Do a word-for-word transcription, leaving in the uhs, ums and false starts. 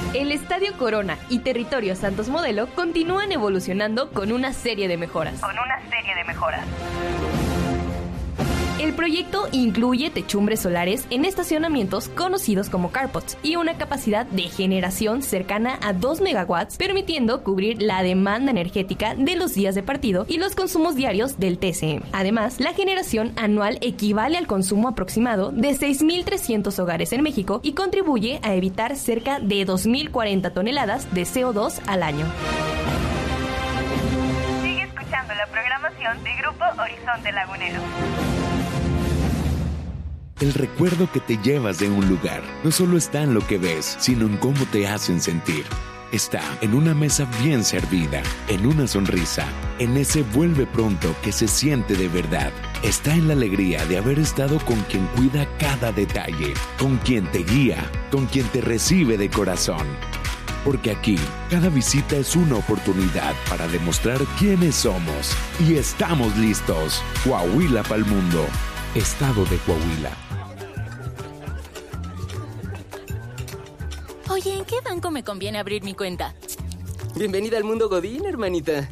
El Estadio Corona y Territorio Santos Modelo continúan evolucionando con una serie de mejoras. Con una serie de mejoras. El proyecto incluye techumbres solares en estacionamientos conocidos como carports y una capacidad de generación cercana a dos megawatts, permitiendo cubrir la demanda energética de los días de partido y los consumos diarios del T C M. Además, la generación anual equivale al consumo aproximado de seis mil trescientos hogares en México y contribuye a evitar cerca de dos mil cuarenta toneladas de C O dos al año. Sigue escuchando la programación de Grupo Horizonte Lagunero. El recuerdo que te llevas de un lugar no solo está en lo que ves, sino en cómo te hacen sentir. Está en una mesa bien servida, en una sonrisa, en ese vuelve pronto que se siente de verdad. Está en la alegría de haber estado con quien cuida cada detalle, con quien te guía, con quien te recibe de corazón. Porque aquí, cada visita es una oportunidad para demostrar quiénes somos. Y estamos listos. Coahuila pa'l mundo. Estado de Coahuila. Oye, ¿en qué banco me conviene abrir mi cuenta? Bienvenida al mundo Godín, hermanita.